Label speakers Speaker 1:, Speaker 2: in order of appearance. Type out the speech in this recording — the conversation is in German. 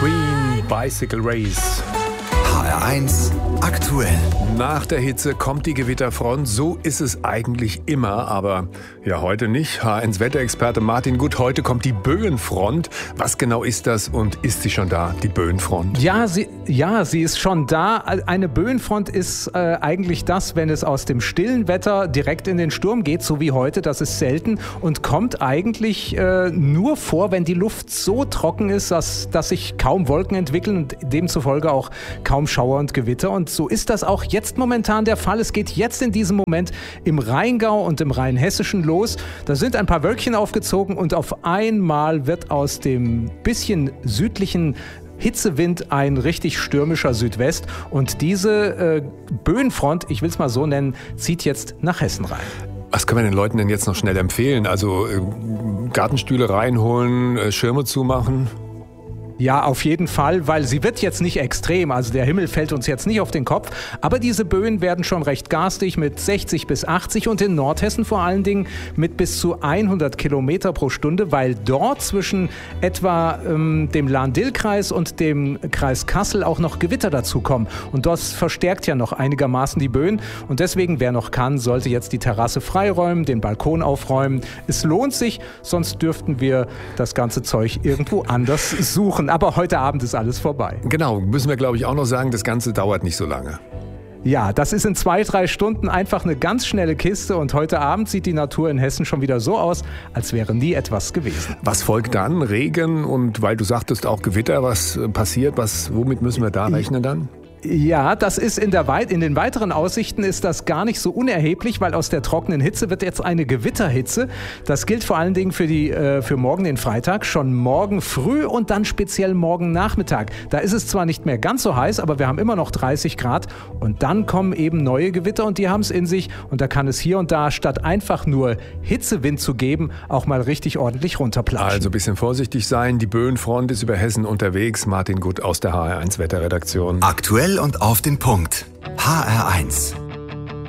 Speaker 1: Queen, Bicycle Race.
Speaker 2: HR1 aktuell.
Speaker 1: Nach der Hitze kommt die Gewitterfront. So ist es eigentlich immer, aber ja, heute nicht. HR1 Wetterexperte Martin Gutt, heute kommt die Böenfront. Was genau ist das und ist sie schon da, die Böenfront?
Speaker 3: Ja, sie ist schon da. Eine Böenfront ist eigentlich das, wenn es aus dem stillen Wetter direkt in den Sturm geht, so wie heute. Das ist selten und kommt eigentlich nur vor, wenn die Luft so trocken ist, dass sich kaum Wolken entwickeln und demzufolge auch kaum Schauer und Gewitter. Und so ist das auch jetzt momentan der Fall. Es geht jetzt in diesem Moment im Rheingau und im Rheinhessischen los. Da sind ein paar Wölkchen aufgezogen und auf einmal wird aus dem bisschen südlichen Hitzewind ein richtig stürmischer Südwest. Und diese Böenfront, ich will es mal so nennen, zieht jetzt nach Hessen rein.
Speaker 1: Was können wir den Leuten denn jetzt noch schnell empfehlen? Also Gartenstühle reinholen, Schirme zumachen?
Speaker 3: Ja, auf jeden Fall, weil sie wird jetzt nicht extrem, also der Himmel fällt uns jetzt nicht auf den Kopf, aber diese Böen werden schon recht garstig mit 60 bis 80 und in Nordhessen vor allen Dingen mit bis zu 100 Kilometer pro Stunde, weil dort zwischen etwa dem Lahn-Dill-Kreis und dem Kreis Kassel auch noch Gewitter dazukommen und das verstärkt ja noch einigermaßen die Böen und deswegen, wer noch kann, sollte jetzt die Terrasse freiräumen, den Balkon aufräumen. Es lohnt sich, sonst dürften wir das ganze Zeug irgendwo anders suchen. Aber heute Abend ist alles vorbei.
Speaker 1: Genau, müssen wir glaube ich auch noch sagen, das Ganze dauert nicht so lange.
Speaker 3: Ja, das ist in 2-3 Stunden einfach eine ganz schnelle Kiste und heute Abend sieht die Natur in Hessen schon wieder so aus, als wäre nie etwas gewesen.
Speaker 1: Was folgt dann? Regen und weil du sagtest auch Gewitter, was passiert? Womit müssen wir da rechnen dann?
Speaker 3: Ja, das ist in den weiteren Aussichten ist das gar nicht so unerheblich, weil aus der trockenen Hitze wird jetzt eine Gewitterhitze. Das gilt vor allen Dingen für morgen, den Freitag, schon morgen früh und dann speziell morgen Nachmittag. Da ist es zwar nicht mehr ganz so heiß, aber wir haben immer noch 30 Grad und dann kommen eben neue Gewitter und die haben es in sich und da kann es hier und da statt einfach nur Hitzewind zu geben, auch mal richtig ordentlich runterplatschen.
Speaker 1: Also ein bisschen vorsichtig sein, die Böenfront ist über Hessen unterwegs. Martin Gutt aus der HR1 Wetterredaktion.
Speaker 2: Aktuell und auf den Punkt. HR1.